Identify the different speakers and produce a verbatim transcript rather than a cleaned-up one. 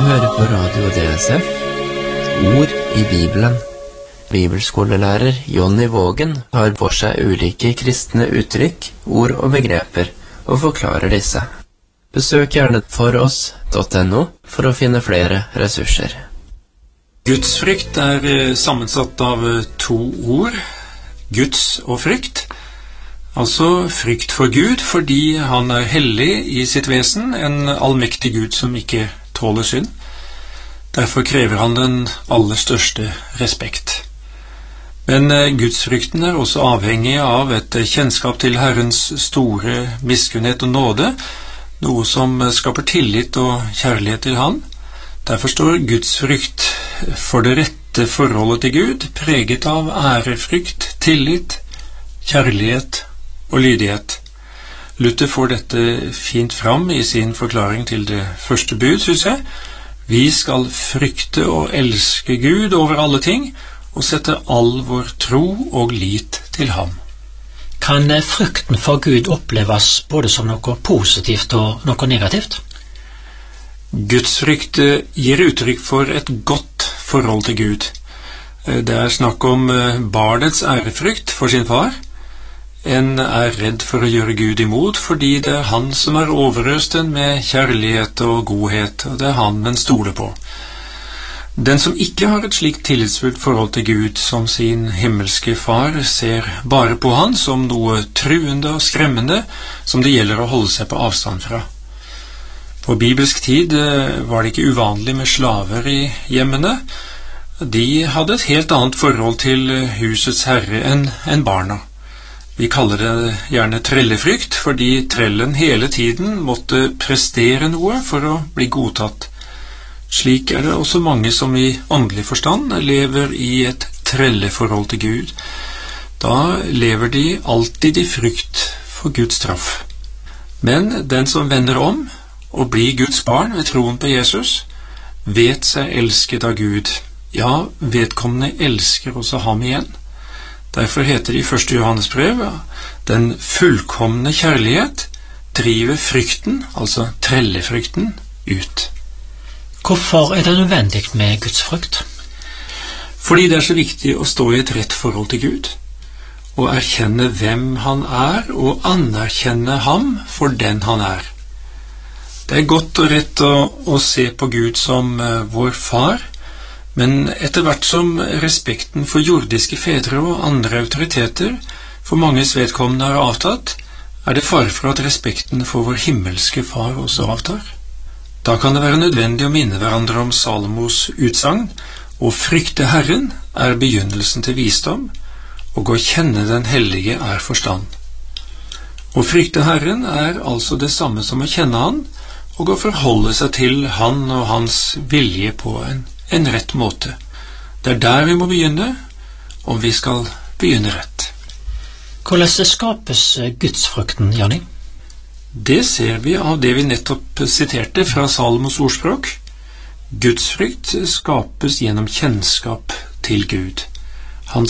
Speaker 1: hører på Radio D S F, Ord i Bibelen. Bibelskolelærer Jonny Vågen har for seg ulike kristne uttrykk, ord og begreper, og forklarer disse. Besøk gjerne foross punktum no for å finne flere ressurser.
Speaker 2: Gudsfrykt er sammensatt av to ord, Guds og frykt. Altså frykt for Gud fordi han er hellig i sitt vesen, en allmektig Gud som ikke tåler synd. Derfor krever han den aller største respekt. Men gudsfrykten er også avhengig av et kjennskap til Herrens store miskunnhet og nåde, noe som skaper tillit og kjærlighet til han. Derfor står gudsfrykt for det rette forholdet til Gud, preget av ærefrykt, tillit, kjærlighet og lydighet. Luther får dette fint fram i sin forklaring til det første bud, synes jeg. Vi skal frykte og elske Gud over alle ting, og sette all vår tro og lit til ham.
Speaker 3: Kan frykten for Gud oppleves både som noe positivt og noe negativt?
Speaker 2: Gudsfrykt gir uttrykk for et godt forhold til Gud. Det er snakk om barnets ærefrykt for sin far. En er redd for å gjøre Gud imot, fordi det er han som er overøst den med kjærlighet og godhet, og det er han den stoler på. Den som ikke har et slikt tillitsfullt forhold til Gud som sin himmelske far, ser bare på han som noe truende og skremmende, som det gjelder å holde seg på avstand fra. På bibelsk tid var det ikke uvanlig med slaver i hjemmene. De hadde et helt annet forhold til husets herre enn en barna. Vi kaller det gjerne trellefrykt, fordi trellen hele tiden måtte prestere noe for å bli godtatt. Slik er det også mange som i åndelig forstand lever i et trelleforhold til Gud. Da lever de alltid i frykt for Guds straff. Men den som vender om og blir Guds barn ved troen på Jesus, vet seg elsket av Gud. Ja, vedkommende elsker også ham igjen. Derfor heter det i første Johannes brev, den fullkomne kjærlighet driver frykten, altså trellefrykten, ut.
Speaker 3: Hvorfor er det nødvendig med Guds frykt?
Speaker 2: Fordi det er så viktig å stå i et rett forhold til Gud, og erkjenne hvem han er, og anerkjenne ham for den han er. Det er godt og rett å, å se på Gud som uh, vår far, men etter hvert som respekten for jordiske fedre og andre autoriteter for manges vedkommende har avtatt, er det fare for at respekten for vår himmelske far også avtar. Da kan det være nødvendig å minne hverandre om Salomos utsagn, å frykte Herren er begynnelsen til visdom, og å kjenne den hellige er forstand. Å frykte Herren er altså det samme som å kjenne han, og å forholde seg til han og hans vilje på en en rett måte. Det er der vi må begynne, om vi skal begynne rett.
Speaker 3: Hvordan skapes gudsfrykten, Jonny?
Speaker 2: Det ser vi av det vi nettopp siterte fra Salomos ordspråk. Gudsfrykt skapes gjennom kjennskap til Gud.